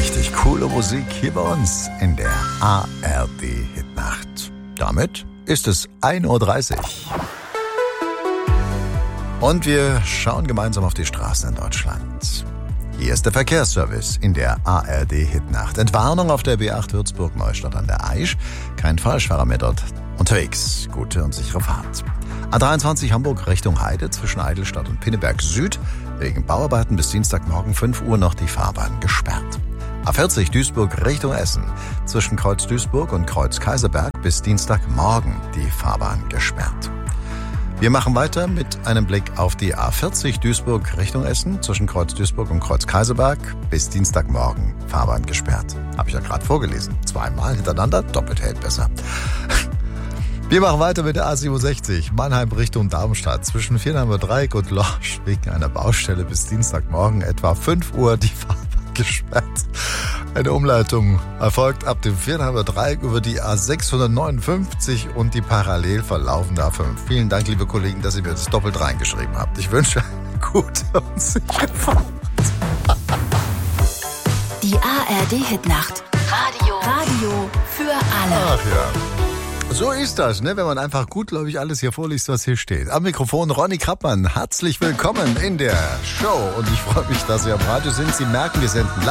Richtig coole Musik hier bei uns in der ARD-Hitnacht. Damit ist es 1:30 Uhr. Und wir schauen gemeinsam auf die Straßen in Deutschland. Hier ist der Verkehrsservice in der ARD-Hitnacht. Entwarnung auf der B8 Würzburg-Neustadt an der Aisch. Kein Falschfahrer mehr dort unterwegs. Gute und sichere Fahrt. A23 Hamburg Richtung Heide zwischen Eidelstadt und Pinneberg Süd. Wegen Bauarbeiten bis Dienstagmorgen 5 Uhr noch die Fahrbahn gesperrt. A40 Duisburg Richtung Essen. Zwischen Kreuz Duisburg und Kreuz Kaiserberg bis Dienstagmorgen die Fahrbahn gesperrt. Wir machen weiter mit einem Blick auf die A40 Duisburg Richtung Essen. Zwischen Kreuz Duisburg und Kreuz Kaiserberg bis Dienstagmorgen Fahrbahn gesperrt. Habe ich ja gerade vorgelesen. 2-mal hintereinander, doppelt hält besser. Wir machen weiter mit der A67 Mannheim Richtung Darmstadt. Zwischen Viernheimer Dreieck und Lorsch wegen einer Baustelle bis Dienstagmorgen etwa 5 Uhr die Fahrbahn gesperrt. Eine Umleitung erfolgt ab dem Viernheimer Dreieck über die A659 und die parallel verlaufende A5. Vielen Dank, liebe Kollegen, dass ihr mir das doppelt reingeschrieben habt. Ich wünsche eine gute und sichere Fahrt. Die ARD-Hitnacht. Radio für alle. Ach ja. So ist das, ne? Wenn man einfach gutgläubig alles hier vorliest, was hier steht. Am Mikrofon Ronny Krappmann. Herzlich willkommen in der Show. Und ich freue mich, dass Sie am Radio sind. Sie merken, wir senden live.